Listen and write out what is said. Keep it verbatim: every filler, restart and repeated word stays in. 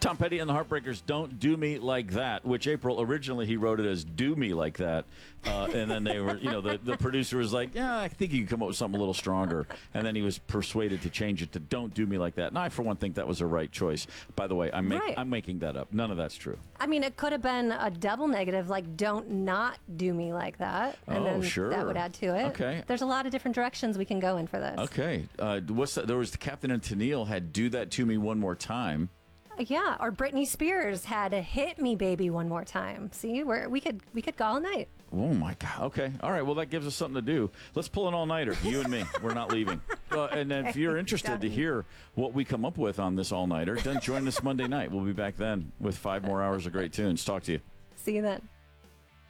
Tom Petty and the Heartbreakers, Don't Do Me Like That, which April originally he wrote it as Do Me Like That. Uh, and then they were, you know, the, the producer was like, yeah, I think you can come up with something a little stronger. And then he was persuaded to change it to Don't Do Me Like That. And I, for one, think that was a right choice. By the way, I'm, make, right. I'm making that up. None of that's true. I mean, it could have been a double negative, like Don't Not Do Me Like That. And Oh, then sure. that would add to it. Okay. There's a lot of different directions we can go in for this. Okay. Uh, what's that? There was the Captain and Tennille had Do That To Me One More Time. Yeah, or Britney Spears had a Hit Me Baby One More Time. See, we're, we could we could go all night. Oh, my God. Okay. All right. Well, that gives us something to do. Let's pull an all-nighter, you and me. We're not leaving. Uh, and if you're interested to hear what we come up with on this all-nighter, then join us Monday night. We'll be back then with five more hours of great tunes. Talk to you. See you then.